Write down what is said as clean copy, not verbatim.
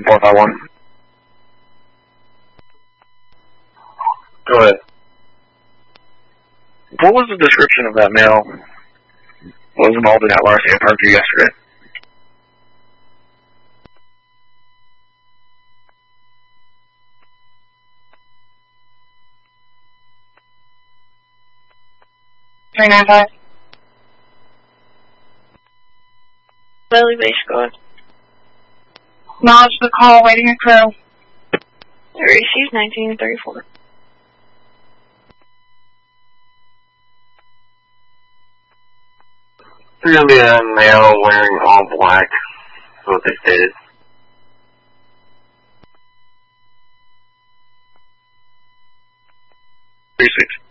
451. Go ahead. What was the description of that male who was involved in that larceny at Parkview yesterday? Lily Base, go ahead. Acknowledge the call, waiting a crew. Received 1934. There's going to be a male wearing all black, is what they stated. Precinct.